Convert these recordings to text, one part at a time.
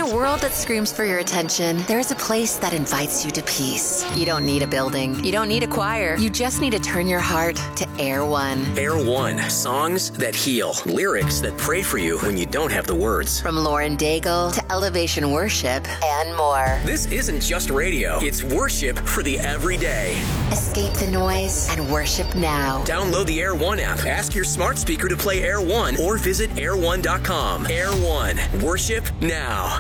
a world that screams for your attention, there's a place that invites you to peace. You don't need a building. You don't need a choir. You just need to turn your heart to Air One. Air One. Songs that heal. Lyrics that pray for you when you don't have the words. From Lauren Daigle to Elevation Worship and more. This isn't just radio. It's worship for the everyday. Escape the noise and worship now. Download the Air One app. Ask your smart speaker to play Air One or visit air1.com. Air One. Worship now.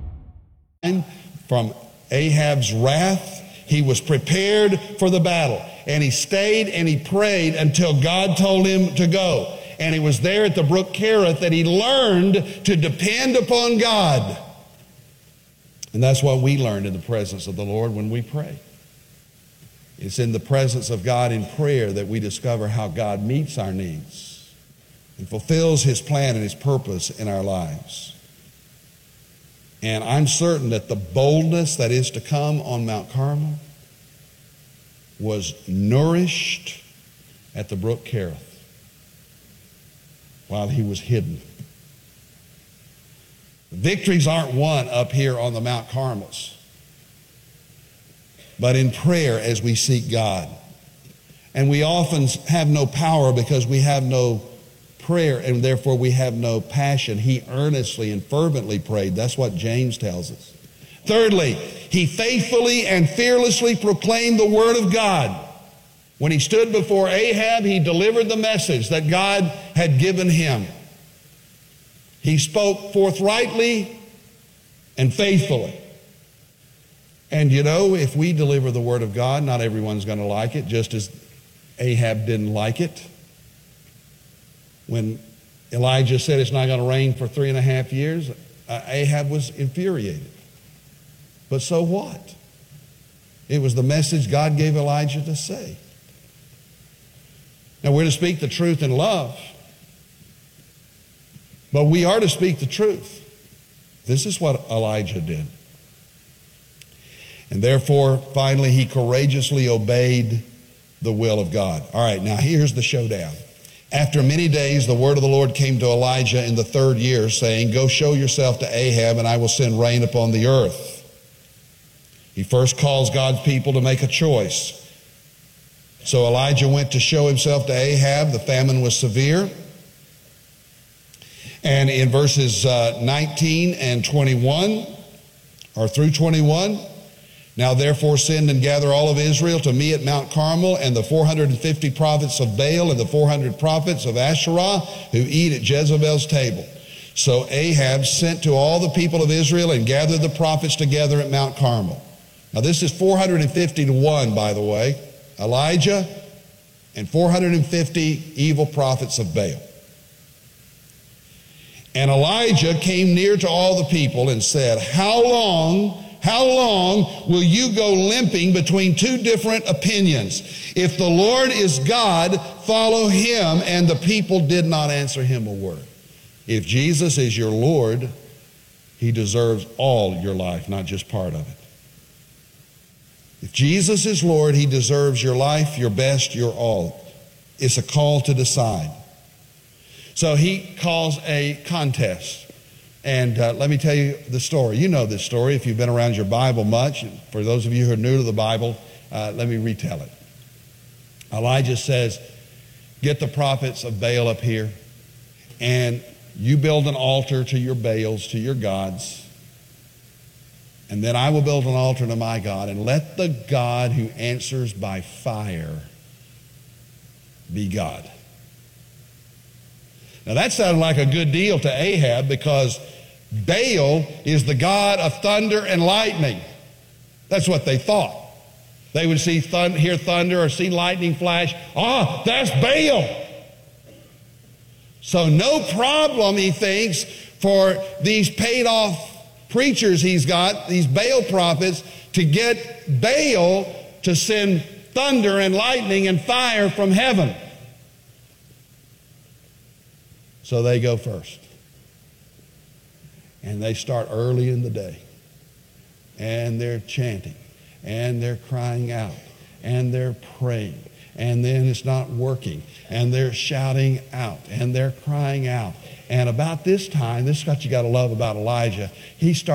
From Ahab's wrath, he was prepared for the battle. And he stayed and he prayed until God told him to go. And it was there at the brook Kerith that he learned to depend upon God. And that's what we learned in the presence of the Lord when we pray. It's in the presence of God in prayer that we discover how God meets our needs and fulfills his plan and his purpose in our lives. And I'm certain that the boldness that is to come on Mount Carmel was nourished at the brook Kerith while he was hidden. Victories aren't won up here on the Mount Carmels, but in prayer as we seek God. And we often have no power because we have no prayer, and therefore we have no passion. He earnestly and fervently prayed. That's what James tells us. Thirdly, he faithfully and fearlessly proclaimed the word of God. When he stood before Ahab, he delivered the message that God had given him. He spoke forthrightly and faithfully. And you know, if we deliver the word of God, not everyone's going to like it, just as Ahab didn't like it. When Elijah said it's not going to rain for 3.5 years, Ahab was infuriated. But so what? It was the message God gave Elijah to say. Now, we're to speak the truth in love, but we are to speak the truth. This is what Elijah did. And therefore, finally, he courageously obeyed the will of God. All right, now here's the showdown. After many days, the word of the Lord came to Elijah in the 3rd year, saying, "Go show yourself to Ahab, and I will send rain upon the earth." He first calls God's people to make a choice. So Elijah went to show himself to Ahab. The famine was severe. And in verses 19 and 21, or through 21, "Now therefore send and gather all of Israel to me at Mount Carmel, and the 450 prophets of Baal and the 400 prophets of Asherah who eat at Jezebel's table." So Ahab sent to all the people of Israel and gathered the prophets together at Mount Carmel. Now this is 450 to 1, by the way. Elijah and 450 evil prophets of Baal. And Elijah came near to all the people and said, How long will you go limping between two different opinions? If the Lord is God, follow him. And the people did not answer him a word. If Jesus is your Lord, he deserves all your life, not just part of it. If Jesus is Lord, he deserves your life, your best, your all. It's a call to decide. So he calls a contest. And let me tell you the story. You know this story if you've been around your Bible much. For those of you who are new to the Bible, let me retell it. Elijah says, "Get the prophets of Baal up here, and you build an altar to your Baals, to your gods. And then I will build an altar to my God, and let the God who answers by fire be God." Now that sounded like a good deal to Ahab, because Baal is the god of thunder and lightning. That's what they thought. They would hear thunder or see lightning flash. Ah, that's Baal. So no problem, he thinks, for these paid off preachers he's got, these Baal prophets, to get Baal to send thunder and lightning and fire from heaven. So they go first. And they start early in the day. And they're chanting. And they're crying out. And they're praying. And then it's not working. And they're shouting out. And they're crying out. And about this time, this is what you got to love about Elijah. He starts